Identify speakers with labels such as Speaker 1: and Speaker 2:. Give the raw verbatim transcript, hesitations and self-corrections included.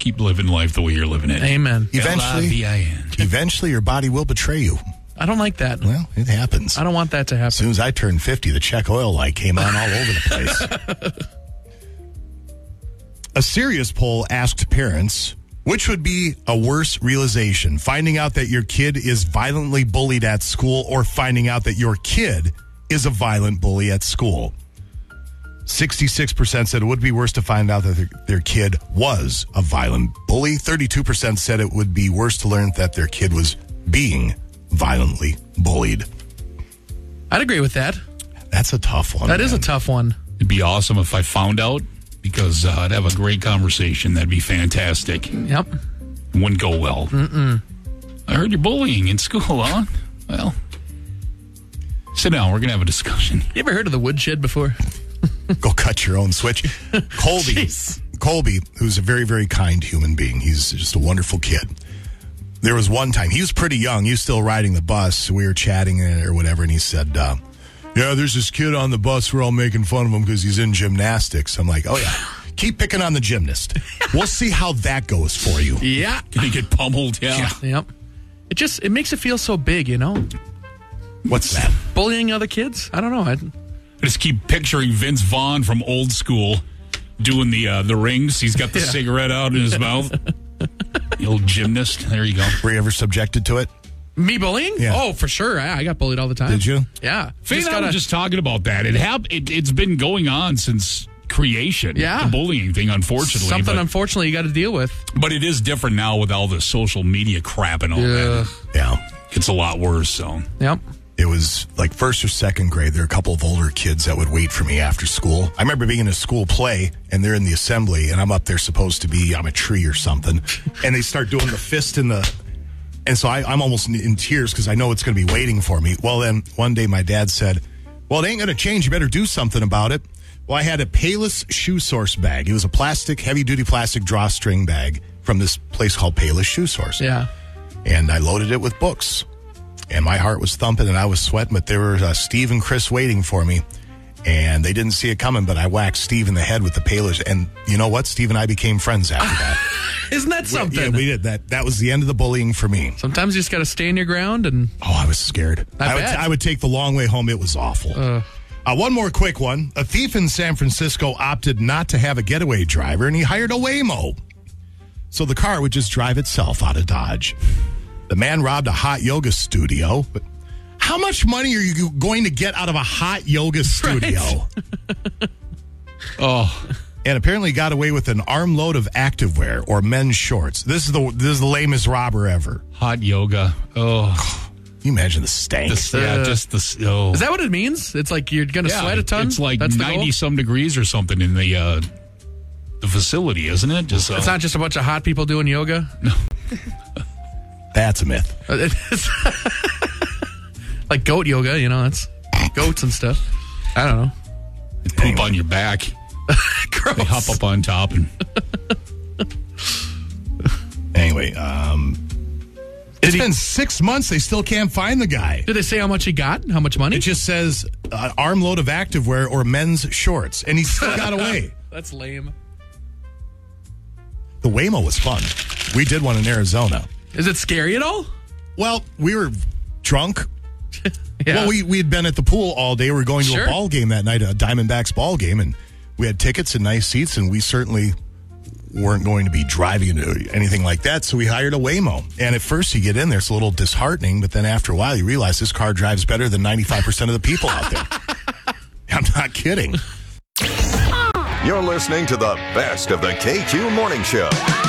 Speaker 1: keep living life the way you're living it.
Speaker 2: Amen.
Speaker 3: Eventually,
Speaker 1: L I V I N.
Speaker 3: eventually your body will betray you.
Speaker 2: I don't like that.
Speaker 3: Well, it happens.
Speaker 2: I don't want that to happen.
Speaker 3: As soon as I turned fifty, the check oil light came on all over the place. A serious poll asked parents, which would be a worse realization, finding out that your kid is violently bullied at school or finding out that your kid is a violent bully at school? sixty-six percent said it would be worse to find out that their, their kid was a violent bully. thirty-two percent said it would be worse to learn that their kid was being violently bullied.
Speaker 2: I'd agree with that.
Speaker 3: That's a tough one.
Speaker 2: That
Speaker 3: man.
Speaker 2: is a tough one.
Speaker 1: It'd be awesome if I found out, because uh, I'd have a great conversation. That'd be fantastic.
Speaker 2: Yep.
Speaker 1: Wouldn't go well. Mm-mm. I heard you're bullying in school, huh? Well, sit down. We're going to have a discussion.
Speaker 2: You ever heard of the woodshed before?
Speaker 3: Go cut your own switch. Colby,
Speaker 2: Jeez.
Speaker 3: Colby, who's a very, very kind human being. He's just a wonderful kid. There was one time, he was pretty young. He was still riding the bus. We were chatting or whatever, and he said, uh, yeah, there's this kid on the bus. We're all making fun of him because he's in gymnastics. I'm like, oh, yeah. Keep picking on the gymnast. We'll see how that goes for you.
Speaker 2: Yeah.
Speaker 1: Can you get pummeled? Yeah.
Speaker 2: Yep. It just, it makes it feel so big, you know?
Speaker 3: What's that?
Speaker 2: Bullying other kids? I don't know. I,
Speaker 1: I just keep picturing Vince Vaughn from Old School doing the uh, the rings. He's got the
Speaker 2: Yeah.
Speaker 1: cigarette out in his mouth. The old gymnast. There you go.
Speaker 3: Were you ever subjected to it?
Speaker 2: Me bullying?
Speaker 3: Yeah.
Speaker 2: Oh, for sure. I, I got bullied all the time.
Speaker 3: Did you?
Speaker 2: Yeah.
Speaker 1: Faye
Speaker 2: Just
Speaker 1: and I
Speaker 2: gotta-
Speaker 1: were just talking about that. It hap- it, It's been going on since creation.
Speaker 2: Yeah.
Speaker 1: The bullying thing, unfortunately.
Speaker 2: Something,
Speaker 1: but,
Speaker 2: unfortunately, you got to deal with.
Speaker 1: but it is different now with all the social media crap and all that.
Speaker 3: Yeah.
Speaker 1: It's a lot worse, so.
Speaker 2: Yep.
Speaker 3: It was like first or second grade. There were a couple of older kids that would wait for me after school. I remember being in a school play, and they're in the assembly, and I'm up there supposed to be on a tree or something, and they start doing the fist in the... And so I, I'm almost in, in tears because I know it's going to be waiting for me. Well, then one day my dad said, well, it ain't going to change. You better do something about it. Well, I had a Payless Shoe Source bag. It was a plastic, heavy-duty plastic drawstring bag from this place called Payless Shoe Source.
Speaker 2: Yeah.
Speaker 3: And I loaded it with books. And my heart was thumping and I was sweating, but there were uh, Steve and Chris waiting for me. And they didn't see it coming, but I whacked Steve in the head with the Payless. And you know what? Steve and I became friends after that.
Speaker 2: Isn't that something?
Speaker 3: Yeah, we did. That That was the end of the bullying for me.
Speaker 2: Sometimes you just got to stay in your ground and...
Speaker 3: Oh, I was scared.
Speaker 2: I
Speaker 3: I, would,
Speaker 2: bet.
Speaker 3: I would take the long way home. It was awful.
Speaker 2: Uh,
Speaker 3: Uh, one more quick one. A thief in San Francisco opted not to have a getaway driver, and he hired a Waymo. So the car would just drive itself out of Dodge. The man robbed a hot yoga studio, but how much money are you going to get out of a hot yoga studio?
Speaker 2: Right.
Speaker 1: Oh,
Speaker 3: And apparently got away with an armload of activewear or men's shorts. This is the this is the lamest robber ever.
Speaker 1: hot yoga. Oh.
Speaker 3: Can you imagine the stank?
Speaker 1: This, yeah,
Speaker 2: Uh,
Speaker 1: just the... Oh.
Speaker 2: is that what it means? It's like you're going to
Speaker 1: Yeah,
Speaker 2: sweat a ton?
Speaker 1: It's like
Speaker 2: That's the goal?
Speaker 1: ninety-some degrees or something in the uh, the facility, isn't it? Just uh,
Speaker 2: It's not just a bunch of hot people doing yoga?
Speaker 3: That's a myth.
Speaker 2: Uh, It's like goat yoga, you know, it's goats and stuff. I don't know.
Speaker 1: poop
Speaker 3: Anyway.
Speaker 1: on your back.
Speaker 2: Gross.
Speaker 1: They hop up on top and...
Speaker 3: Anyway, um, it's been six months. They still can't find the guy.
Speaker 2: Did they say how much he got? How much money?
Speaker 3: It just says an armload of activewear or men's shorts, and he still got away.
Speaker 2: That's lame.
Speaker 3: The Waymo was fun. We did one in Arizona.
Speaker 2: Is it scary at all?
Speaker 3: Well, we were drunk.
Speaker 2: Yeah.
Speaker 3: Well, we we had been at the pool all day. We were going to
Speaker 2: Sure.
Speaker 3: a ball game that night, a Diamondbacks ball game, and we had tickets and nice seats, and we certainly weren't going to be driving into anything like that, so we hired a Waymo. And at first you get in there, it's a little disheartening, but then after a while you realize this car drives better than ninety-five percent of the people out there. I'm not kidding.
Speaker 4: You're listening to the best of the K Q Morning Show.